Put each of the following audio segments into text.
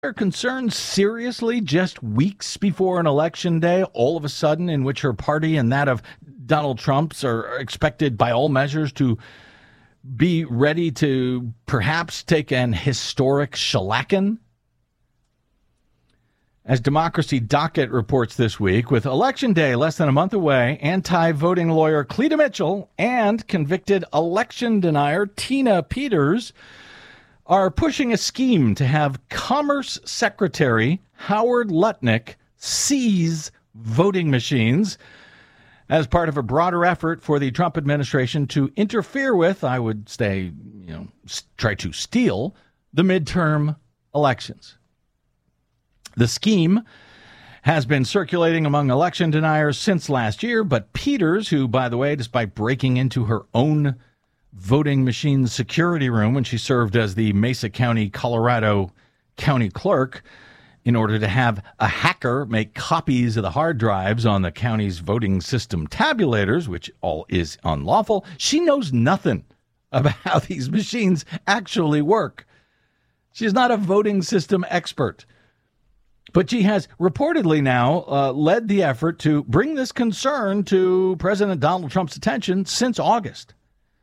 Are concerned seriously just weeks before an election day, all of a sudden, in which her party and that of Donald Trump's are expected by all measures to be ready to perhaps take an historic shellacking? As Democracy Docket reports this week, with Election Day less than a month away, anti-voting lawyer Cleta Mitchell and convicted election denier Tina Peters are pushing a scheme to have Commerce Secretary Howard Lutnick seize voting machines as part of a broader effort for the Trump administration to interfere with, I would say, try to steal the midterm elections. The scheme has been circulating among election deniers since last year, but Peters, who, by the way, despite breaking into her own voting machine security room when she served as the Mesa County, Colorado county clerk, in order to have a hacker make copies of the hard drives on the county's voting system tabulators, which all is unlawful, she knows nothing about how these machines actually work. She's not a voting system expert. But she has reportedly now led the effort to bring this concern to President Donald Trump's attention since August.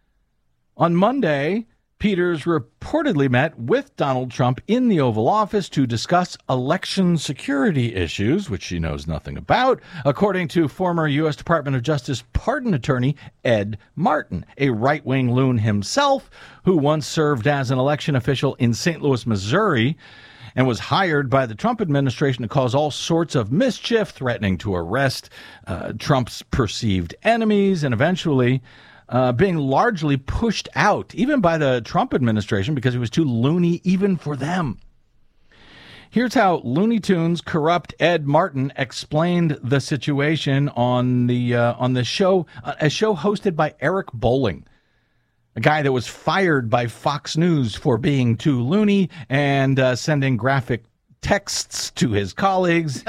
On Monday, Peters reportedly met with Donald Trump in the Oval Office to discuss election security issues, which she knows nothing about, according to former U.S. Department of Justice pardon attorney Ed Martin, a right-wing loon himself who once served as an election official in St. Louis, Missouri, and was hired by the Trump administration to cause all sorts of mischief, threatening to arrest Trump's perceived enemies, and eventually being largely pushed out, even by the Trump administration, because he was too loony even for them. Here's how Looney Tunes corrupt Ed Martin explained the situation on the show, a show hosted by Eric Bolling, a guy that was fired by Fox News for being too loony and sending graphic texts to his colleagues.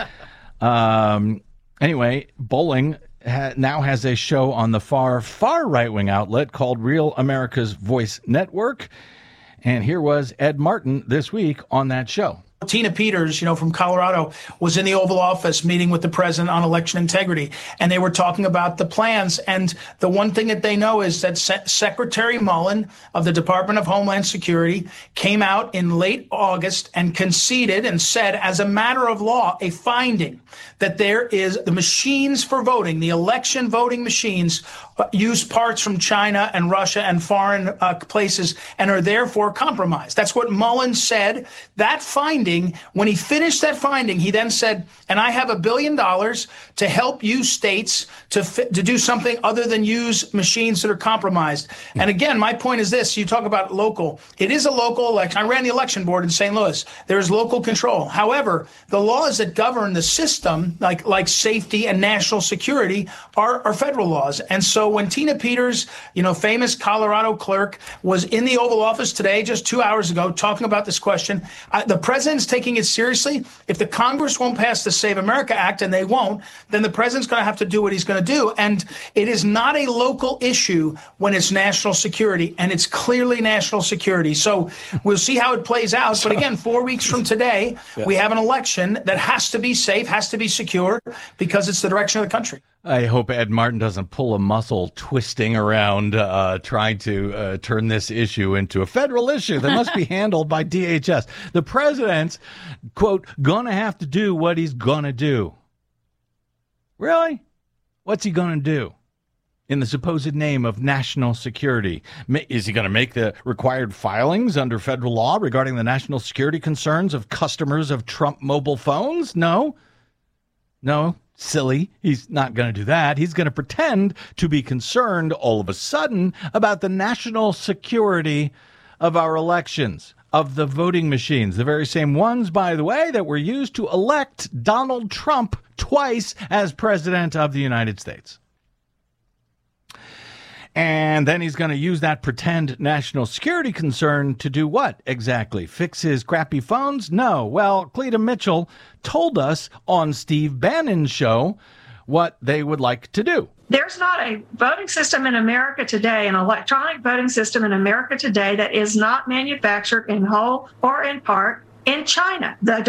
Anyway, Bolling now has a show on the far right-wing outlet called Real America's Voice Network. And here was Ed Martin this week on that show. Tina Peters, from Colorado, was in the Oval Office meeting with the president on election integrity, and they were talking about the plans. And the one thing that they know is that Secretary Mullen of the Department of Homeland Security came out in late August and conceded and said, as a matter of law, a finding that there is the machines for voting, the election voting machines, use parts from China and Russia and foreign places and are therefore compromised. That's what Mullen said. That finding, when he finished that finding, he then said, and I have $1 billion to help you states to do something other than use machines that are compromised. And again, my point is this. You talk about local. It is a local election. I ran the election board in St. Louis. There is local control. However, the laws that govern the system, like safety and national security, are federal laws. And so when Tina Peters, famous Colorado clerk, was in the Oval Office today, just 2 hours ago, talking about this question, the president's taking it seriously. If the Congress won't pass the Save America Act, and they won't, then the president's going to have to do what he's going to do. And it is not a local issue when it's national security, and it's clearly national security. So we'll see how it plays out. But again, 4 weeks from today, we have an election that has to be safe, has to be secure, because it's the direction of the country. I hope Ed Martin doesn't pull a muscle twisting around trying to turn this issue into a federal issue that must be handled by DHS. The president's, quote, gonna have to do what he's gonna do. Really? What's he gonna do in the supposed name of national security? Is he going to make the required filings under federal law regarding the national security concerns of customers of Trump mobile phones? No, silly. He's not going to do that. He's going to pretend to be concerned all of a sudden about the national security of our elections, of the voting machines, the very same ones, by the way, that were used to elect Donald Trump twice as president of the United States. And then he's going to use that pretend national security concern to do what exactly? Fix his crappy phones? No. Well, Cleta Mitchell told us on Steve Bannon's show what they would like to do. There's not a voting system in America today, an electronic voting system in America today, that is not manufactured in whole or in part in China. The